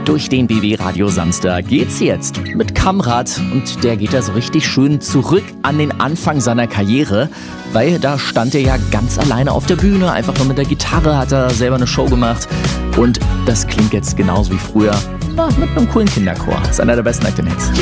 Durch den BB Radio Samstag geht's jetzt mit Kamrat und der geht da so richtig schön zurück an den Anfang seiner Karriere, weil da stand er ja ganz alleine auf der Bühne, einfach nur mit der Gitarre hat er selber eine Show gemacht und das klingt jetzt genauso wie früher, mit einem coolen Kinderchor. Das ist einer der besten Akten Hits.